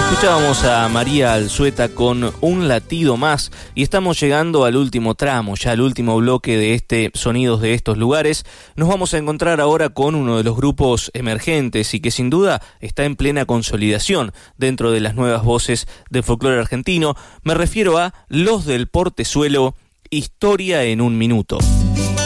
Escuchábamos a María Alzueta con Un latido más y estamos llegando al último tramo, ya al último bloque de este Sonidos de estos lugares. Nos vamos a encontrar ahora con uno de los grupos emergentes y que sin duda está en plena consolidación dentro de las nuevas voces del folclore argentino. Me refiero a Los del Portezuelo, Historia en un Minuto.